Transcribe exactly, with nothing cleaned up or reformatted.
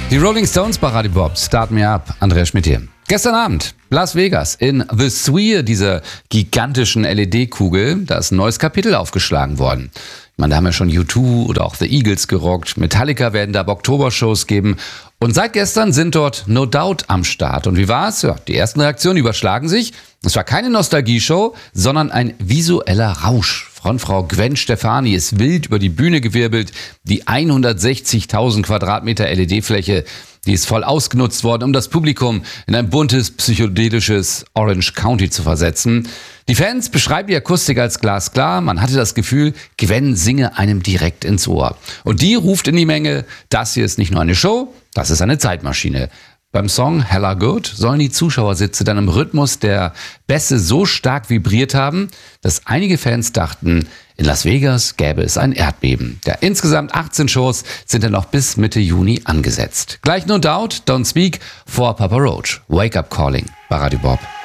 Die Rolling Stones bei Radio Bob, Start Me Up, Andreas Schmidt hier. Gestern Abend, Las Vegas, in The Sphere, dieser gigantischen L E D-Kugel, da ist ein neues Kapitel aufgeschlagen worden. Ich meine, da haben ja schon U zwei oder auch The Eagles gerockt, Metallica werden da Oktober-Shows geben und seit gestern sind dort No Doubt am Start. Und wie war es? Ja, die ersten Reaktionen überschlagen sich. Es war keine Nostalgie-Show, sondern ein visueller Rausch. Frontfrau Gwen Stefani ist wild über die Bühne gewirbelt. Die hundertsechzigtausend Quadratmeter L E D-Fläche, die ist voll ausgenutzt worden, um das Publikum in ein buntes, psychedelisches Orange County zu versetzen. Die Fans beschreiben die Akustik als glasklar. Man hatte das Gefühl, Gwen singe einem direkt ins Ohr. Und die ruft in die Menge, das hier ist nicht nur eine Show, das ist eine Zeitmaschine. Beim Song Hella Good sollen die Zuschauersitze dann im Rhythmus der Bässe so stark vibriert haben, dass einige Fans dachten, in Las Vegas gäbe es ein Erdbeben. Der insgesamt achtzehn Shows sind dann noch bis Mitte Juni angesetzt. Gleich No Doubt, Don't Speak, vor Papa Roach, Wake Up Calling bei Radio Bob.